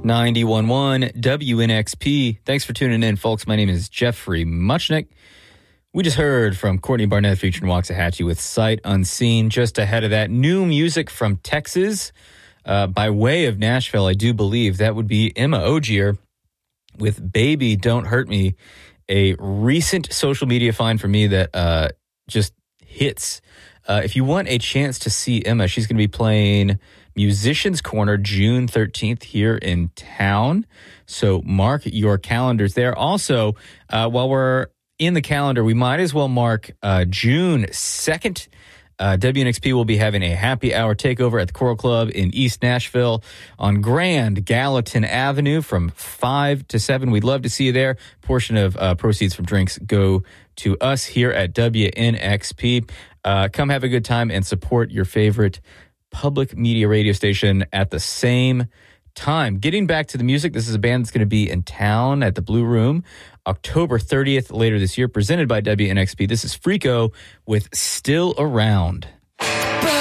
91.1 WNXP. Thanks for tuning in, folks. My name is Jeffrey Muchnick. We just heard from Courtney Barnett featuring Waxahachie with Sight Unseen. Just ahead of that, new music from Texas by way of Nashville, I do believe. That would be Emma Ogier with Baby Don't Hurt Me, a recent social media find for me that just hits. If you want a chance to see Emma, she's going to be playing Musicians Corner June 13th here in town. So mark your calendars there. Also, while we're in the calendar, we might as well mark June 2nd. WNXP will be having a happy hour takeover at the Coral Club in East Nashville on Grand Gallatin Avenue from 5 to 7. We'd love to see you there. Portion of proceeds from drinks go to us here at WNXP. Come have a good time and support your favorite public media radio station at the same time. Getting back to the music, this is a band that's going to be in town at the Blue Room October 30th later this year, presented by WNXP. This is Freako with Still Around.